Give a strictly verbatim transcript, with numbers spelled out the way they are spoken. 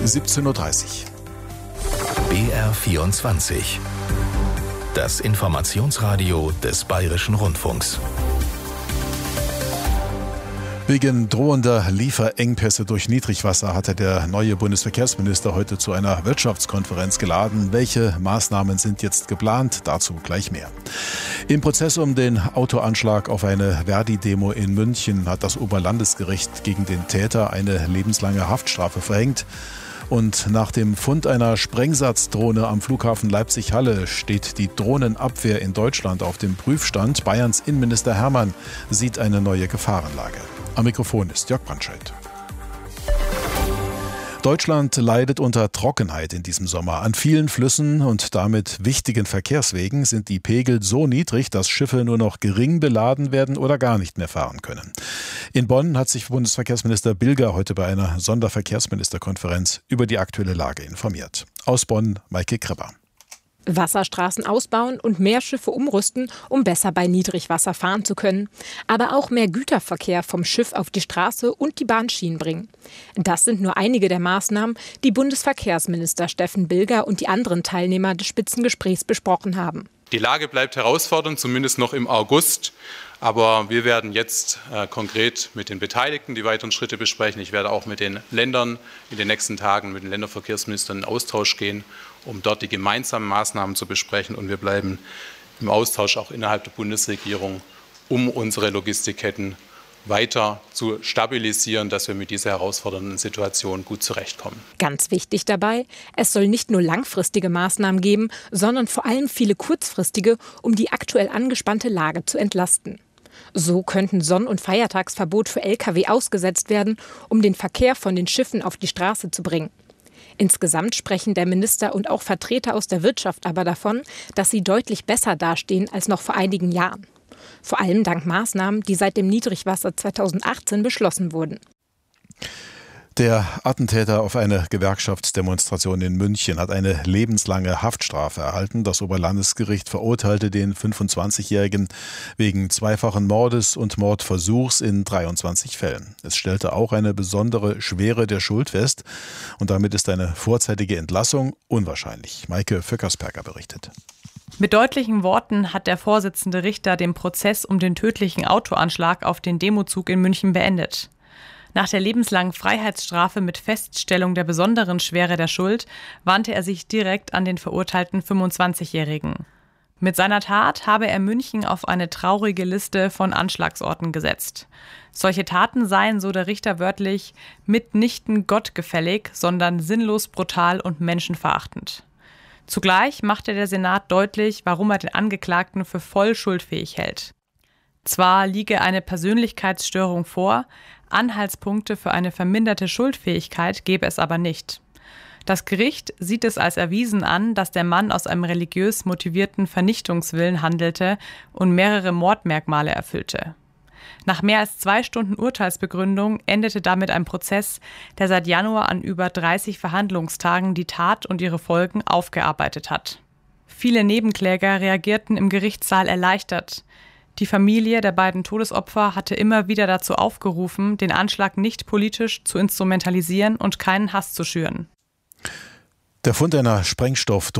siebzehn Uhr dreißig. B R vierundzwanzig. Das Informationsradio des Bayerischen Rundfunks. Wegen drohender Lieferengpässe durch Niedrigwasser hatte der neue Bundesverkehrsminister heute zu einer Wirtschaftskonferenz geladen. Welche Maßnahmen sind jetzt geplant? Dazu gleich mehr. Im Prozess um den Autoanschlag auf eine Verdi-Demo in München hat das Oberlandesgericht gegen den Täter eine lebenslange Haftstrafe verhängt. Und nach dem Fund einer Sprengsatzdrohne am Flughafen Leipzig-Halle steht die Drohnenabwehr in Deutschland auf dem Prüfstand. Bayerns Innenminister Hermann sieht eine neue Gefahrenlage. Am Mikrofon ist Jörg Brandscheidt. Deutschland leidet unter Trockenheit in diesem Sommer. An vielen Flüssen und damit wichtigen Verkehrswegen sind die Pegel so niedrig, dass Schiffe nur noch gering beladen werden oder gar nicht mehr fahren können. In Bonn hat sich Bundesverkehrsminister Bilger heute bei einer Sonderverkehrsministerkonferenz über die aktuelle Lage informiert. Aus Bonn, Maike Krepper. Wasserstraßen ausbauen und mehr Schiffe umrüsten, um besser bei Niedrigwasser fahren zu können. Aber auch mehr Güterverkehr vom Schiff auf die Straße und die Bahnschienen bringen. Das sind nur einige der Maßnahmen, die Bundesverkehrsminister Steffen Bilger und die anderen Teilnehmer des Spitzengesprächs besprochen haben. Die Lage bleibt herausfordernd, zumindest noch im August. Aber wir werden jetzt äh, konkret mit den Beteiligten die weiteren Schritte besprechen. Ich werde auch mit den Ländern in den nächsten Tagen mit den Länderverkehrsministern in Austausch gehen, um dort die gemeinsamen Maßnahmen zu besprechen. Und wir bleiben im Austausch auch innerhalb der Bundesregierung, um unsere Logistikketten weiter zu stabilisieren, dass wir mit dieser herausfordernden Situation gut zurechtkommen. Ganz wichtig dabei, es soll nicht nur langfristige Maßnahmen geben, sondern vor allem viele kurzfristige, um die aktuell angespannte Lage zu entlasten. So könnten Sonn- und Feiertagsverbot für L K W ausgesetzt werden, um den Verkehr von den Schiffen auf die Straße zu bringen. Insgesamt sprechen der Minister und auch Vertreter aus der Wirtschaft aber davon, dass sie deutlich besser dastehen als noch vor einigen Jahren. Vor allem dank Maßnahmen, die seit dem Niedrigwasser zweitausendachtzehn beschlossen wurden. Der Attentäter auf eine Gewerkschaftsdemonstration in München hat eine lebenslange Haftstrafe erhalten. Das Oberlandesgericht verurteilte den fünfundzwanzigjährigen wegen zweifachen Mordes und Mordversuchs in dreiundzwanzig Fällen. Es stellte auch eine besondere Schwere der Schuld fest und damit ist eine vorzeitige Entlassung unwahrscheinlich. Maike Vöckersperger berichtet. Mit deutlichen Worten hat der Vorsitzende Richter den Prozess um den tödlichen Autoanschlag auf den Demozug in München beendet. Nach der lebenslangen Freiheitsstrafe mit Feststellung der besonderen Schwere der Schuld wandte er sich direkt an den verurteilten fünfundzwanzigjährigen. Mit seiner Tat habe er München auf eine traurige Liste von Anschlagsorten gesetzt. Solche Taten seien, so der Richter wörtlich, mitnichten gottgefällig, sondern sinnlos brutal und menschenverachtend. Zugleich machte der Senat deutlich, warum er den Angeklagten für voll schuldfähig hält. Zwar liege eine Persönlichkeitsstörung vor, Anhaltspunkte für eine verminderte Schuldfähigkeit gäbe es aber nicht. Das Gericht sieht es als erwiesen an, dass der Mann aus einem religiös motivierten Vernichtungswillen handelte und mehrere Mordmerkmale erfüllte. Nach mehr als zwei Stunden Urteilsbegründung endete damit ein Prozess, der seit Januar an über dreißig Verhandlungstagen die Tat und ihre Folgen aufgearbeitet hat. Viele Nebenkläger reagierten im Gerichtssaal erleichtert. Die Familie der beiden Todesopfer hatte immer wieder dazu aufgerufen, den Anschlag nicht politisch zu instrumentalisieren und keinen Hass zu schüren. Der Fund einer Sprengstoffdrohne